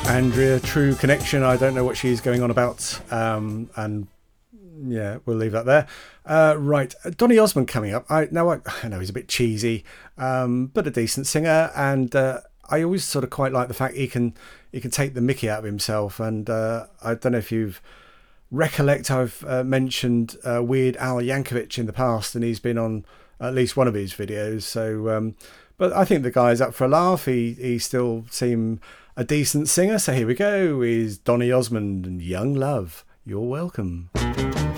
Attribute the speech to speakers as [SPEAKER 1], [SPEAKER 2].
[SPEAKER 1] Andrea, True Connection. I don't know what she's going on about. And yeah, we'll leave that there. Right, Donny Osmond coming up. I know he's a bit cheesy, but a decent singer, and I always sort of quite like the fact he can take the mickey out of himself. And I don't know if you've recollect I've mentioned Weird Al Yankovic in the past, and he's been on at least one of his videos. So, but I think the guy's up for a laugh. He still seemed a decent singer. So here we go. Is Donny Osmond and Young Love. You're welcome.